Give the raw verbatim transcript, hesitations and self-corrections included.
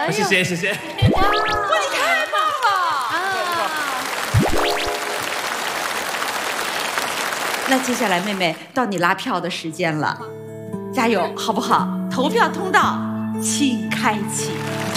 哎、谢谢谢谢。 哇，你太棒了啊！那接下来妹妹到你拉票的时间了，加油好不好？投票通道请开启。